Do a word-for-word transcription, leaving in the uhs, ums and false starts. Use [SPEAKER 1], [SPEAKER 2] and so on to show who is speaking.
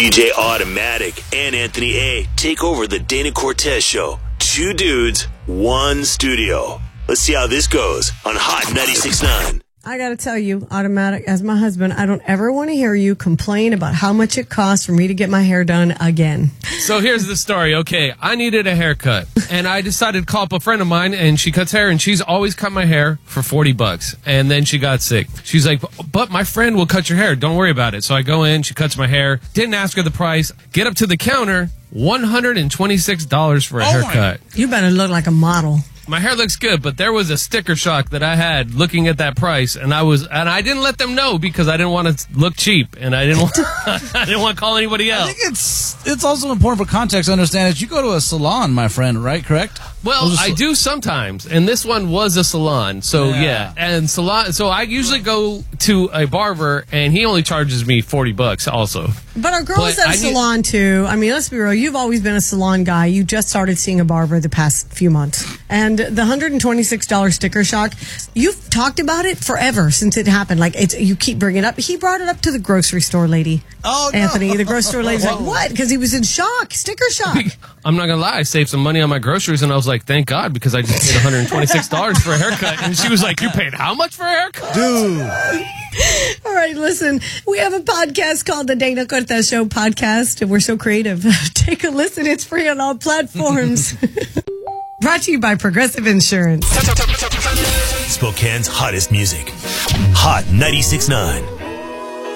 [SPEAKER 1] D J Automatic and Anthony A take over the Dana Cortez Show. Two dudes, one studio. Let's see how this goes on Hot ninety-six point nine.
[SPEAKER 2] I got to tell you, Automatic, as my husband, I don't ever want to hear you complain about how much it costs for me to get my hair done again.
[SPEAKER 3] So here's the story. Okay, I needed a haircut, and I decided to call up a friend of mine, and she cuts hair, and she's always cut my hair for forty bucks. And then she got sick. She's like, but my friend will cut your hair. Don't worry about it. So I go in, she cuts my hair. Didn't ask her the price. Get up to the counter, one hundred twenty-six dollars for a
[SPEAKER 4] Oh
[SPEAKER 3] haircut.
[SPEAKER 2] You better look like a model.
[SPEAKER 3] My hair looks good, but there was a sticker shock that I had looking at that price, and I was, and I didn't let them know because I didn't want to look cheap, and I didn't want, I didn't want to call anybody
[SPEAKER 4] I
[SPEAKER 3] else.
[SPEAKER 4] think it's it's also important for context to understand that you go to a salon, my friend, right? Correct?
[SPEAKER 3] Well,
[SPEAKER 4] Those are
[SPEAKER 3] I
[SPEAKER 4] sal-
[SPEAKER 3] do sometimes, and this one was a salon, so yeah.
[SPEAKER 4] Yeah.
[SPEAKER 3] And salon, so I usually go to a barber, and he only charges me forty bucks, also.
[SPEAKER 2] But our girls
[SPEAKER 3] But
[SPEAKER 2] at a
[SPEAKER 3] I need-
[SPEAKER 2] salon, too. I mean, let's be real. You've always been a salon guy. You just started seeing a barber the past few months. And the one hundred twenty-six dollars sticker shock, you've talked about it forever since it happened. Like, it's, you keep bringing it up. He brought it up to the grocery store lady.
[SPEAKER 4] Oh, no.
[SPEAKER 2] Anthony, the grocery store lady's like, what? Because he was in shock. Sticker shock.
[SPEAKER 3] I'm not gonna lie, I saved some money on my groceries, and I was like, thank God, because I just paid one hundred twenty-six dollars for a haircut. And she was like, you paid how much for a haircut?
[SPEAKER 4] Dude.
[SPEAKER 2] All right, listen, we have a podcast called the Dana Cortez Show Podcast, and we're so creative. Take a listen. It's free on all platforms. Brought to you by Progressive Insurance.
[SPEAKER 1] Spokane's hottest music. Hot ninety-six point nine.